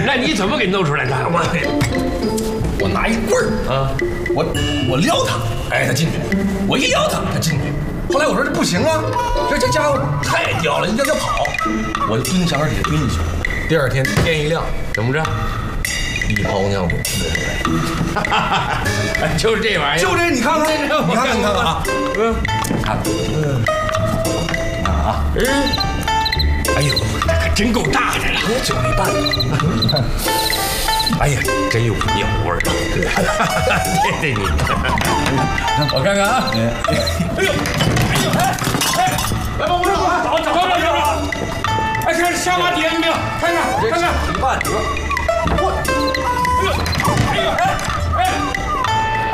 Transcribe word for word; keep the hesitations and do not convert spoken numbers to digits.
那你怎么给弄出来的？ 我我拿一棍儿啊，我我撩他，哎，他进去；我一撩他，他进去。后来我说这不行啊，这这家伙太刁了，要要跑，我就蹲墙根底下蹲一宿。第二天天一亮， 怎么着？ 一泡尿给呲出来，就是这玩意儿， 就这，你看看，你看看，你看看啊，嗯，看，嗯，你看啊，嗯， 哎呦，这可真够大的了， 就没办法。 哎呀，真有尿味儿啊！对对，你， 我看看啊，哎呦，哎呦，哎哎，来帮我找找找找找找，哎，看下巴底下有没有？看看看看，一半，我。